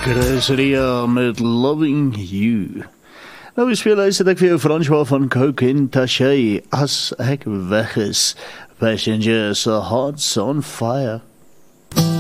Chris Ria met Loving You. Nou speel luister ek vir jou François van Coke en Taché, As ek weg is, Passengers, Hearts on Fire.